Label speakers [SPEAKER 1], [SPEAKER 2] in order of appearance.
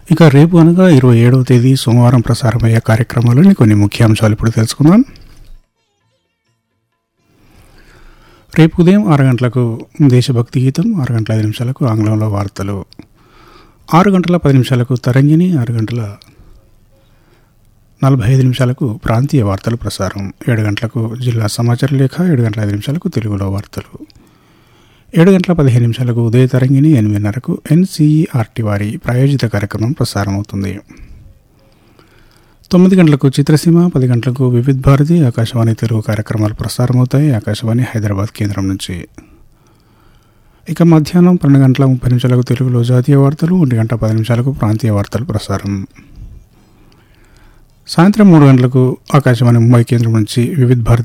[SPEAKER 1] ఇక రేపు అనగా 27వ తేదీ సోమవారం ప్రసారమయ్యే కార్యక్రమాలని కొన్ని ముఖ్యాంశాలు ఇప్పుడు తెలుసుకుందాం. రేపు ఉదయం 6 గంటలకు దేశభక్తి గీతం, 6 గంటల 5 నిమిషాలకు ఆంగ్లంలో వార్తలు, 6 గంటల 10 నిమిషాలకు తరంగిణి, 6 గంటల 45 నిమిషాలకు ప్రాంతీయ వార్తలు ప్రసారం, 7 గంటలకు జిల్లా సమాచార లేఖ, 7 గంటల 5 నిమిషాలకు తెలుగులో వార్తలు, 7 గంటల 15 నిమిషాలకు ఉదయ తరంగిణి, 8:30కు ఎన్సీఈఆర్టీ వారి ప్రాయోజిత కార్యక్రమం ప్రసారమవుతుంది. 9 గంటలకు చిత్రసీమ, 10 గంటలకు వివిధ్ భారతి ఆకాశవాణి తెలుగు కార్యక్రమాలు ప్రసారమవుతాయి ఆకాశవాణి హైదరాబాద్ కేంద్రం నుంచి. ఇక మధ్యాహ్నం 12 గంటల 30 నిమిషాలకు తెలుగులో జాతీయ వార్తలు, 1 గంట 10 నిమిషాలకు ప్రాంతీయ వార్తలు ప్రసారం. సాయంత్రం 3 గంటలకు ఆకాశవాణి ముంబై కేంద్రం నుంచి వివిధ్ భారతి